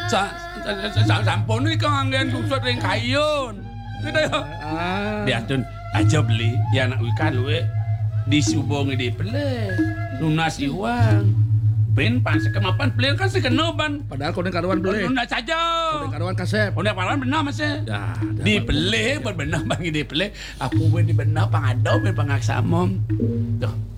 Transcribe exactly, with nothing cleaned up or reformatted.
Sa sa sampun iki nganggen tusut ring kayun. Gitu yo. Ah. Biatun aja beli ya anak ikan luwe disubongi di pele. Lunas uang. Ben pan sekemapan beli kan sekeno ban. Padahal kau karuan beli. Lunas saja. Kau karuan kasep. Udah paran benar mas ya. Dah, dah, Di pele benar bang di pele. Aku ben di benar pangadau ben pangaksamom. Tuh.